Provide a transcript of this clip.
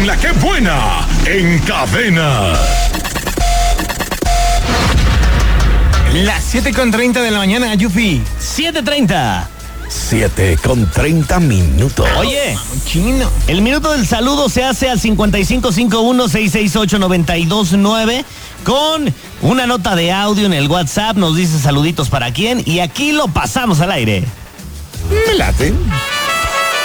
con la que buena en cadena. Las 7:30 de la mañana, Yufi. 7:30. 7:30. Oye, Chino. el minuto del saludo se hace al 5551-668-929 con una nota de audio en el WhatsApp. Nos dice saluditos para quién y aquí lo pasamos al aire. Me late.